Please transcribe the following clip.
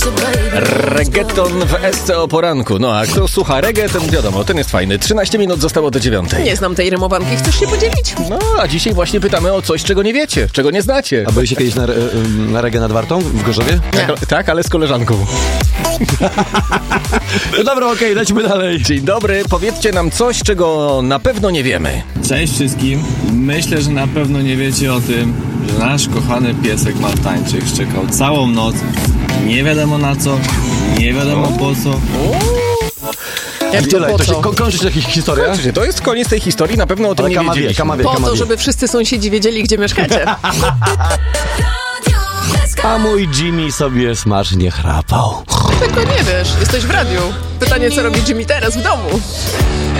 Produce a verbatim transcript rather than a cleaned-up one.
Reggaeton w S C o poranku. No a kto słucha reggae, ten wiadomo, ten jest fajny. trzynaście minut zostało do dziewiątej. Nie znam tej rymowanki, chcesz się podzielić? No, a dzisiaj właśnie pytamy o coś, czego nie wiecie, czego nie znacie. A byliście kiedyś na, na reggae nad Wartą w Gorzowie? Tak, tak, ale z koleżanką. No dobra, okej, okay, lecimy dalej. Dzień dobry, powiedzcie nam coś, czego na pewno nie wiemy. Cześć wszystkim. Myślę, że na pewno nie wiecie o tym, że nasz kochany piesek maltańczyk szczekał całą noc. Nie wiadomo na co, nie wiadomo po co. Jak to Tyle, po to się co? ko- kończy się jakaś historia? Słuchajcie, to jest koniec tej historii, na pewno o tym Ale nie kama wie, wiedzieliśmy. kama wie, Po kama to, wie. żeby wszyscy sąsiedzi wiedzieli, gdzie mieszkacie. A mój Jimmy sobie smacznie chrapał. Tylko nie wiesz, jesteś w radiu. Pytanie, co robi Jimmy teraz w domu?